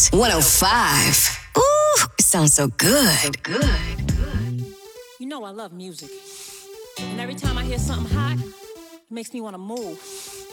Hot 105. Ooh, it sounds so good. So good. You know I love music. And every time I hear something hot, it makes me want to move.